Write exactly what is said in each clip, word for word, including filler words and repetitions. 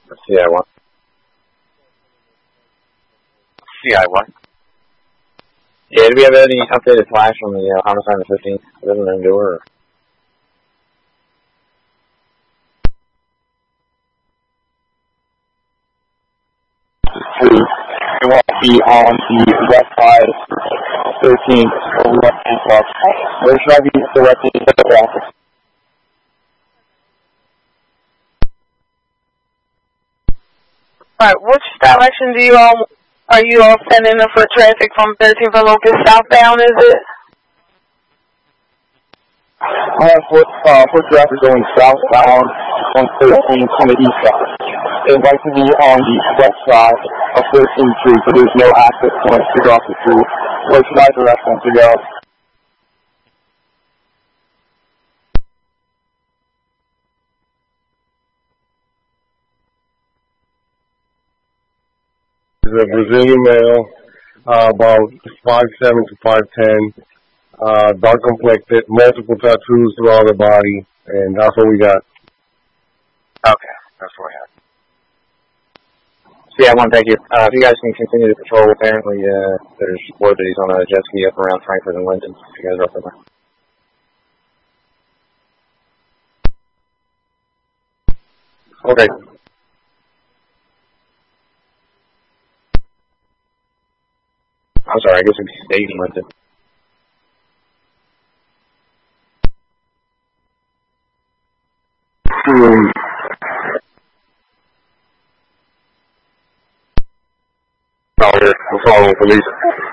C I one. C I one. Yeah, do we have any updated flash from the uh, homicide on the fifteenth? Doesn't endure. Or... It won't be on the west side, thirteenth, or west hand. We're driving directly to the office. Alright, which direction do you all, are you all sending them for traffic from thirteenth and Locust southbound, is it? Uh, foot, uh, foot traffic going southbound on thirteenth from the east side. It would like to be on the west side of thirteenth Street, so there's no access points to go off the street. Which my direction to go? Is a Brazilian male, uh, about five seven to five ten, uh, dark complected, multiple tattoos throughout the body, and that's what we got. Okay, that's what we have. C I one, thank you. Uh, if you guys can continue to patrol, apparently uh, there's word that he's on a jet ski up around Frankfurt and Linden. If you guys are up there. Okay. I'm sorry, I guess it'd be stayed in Linden. Hmm. Oh, we're following police.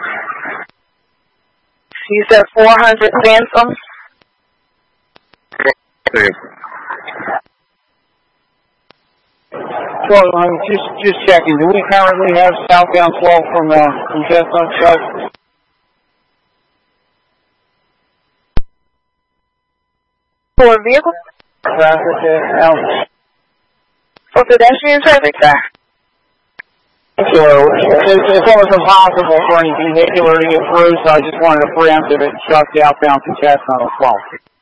You said four hundred Sansom? Okay. Well, I'm just just checking. Do we currently have southbound flow from uh, from Chestnut Side? For a vehicle? Traffic uh, out. For pedestrian traffic, sir? So it's, it's almost impossible for any vehicular to get through, so I just wanted to preempt if it shuts outbound to Chestnut as well.